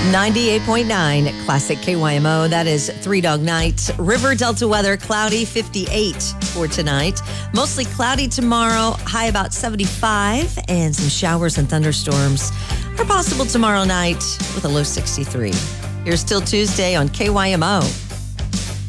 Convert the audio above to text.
98.9 Classic KYMO. That is Three Dog Night. River Delta weather, cloudy, 58 for tonight. Mostly cloudy tomorrow, high about 75, and some showers and thunderstorms are possible tomorrow night with a low 63. Here's Till Tuesday on KYMO.